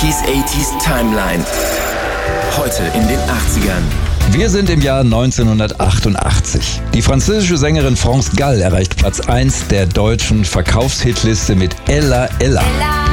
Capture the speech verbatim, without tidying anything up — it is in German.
neunziger achtzig Timeline. Heute in den achtzigern. Wir sind im Jahr neunzehnhundertachtundachtzig. Die französische Sängerin France Gall erreicht Platz eins der deutschen Verkaufshitliste mit Ella Ella.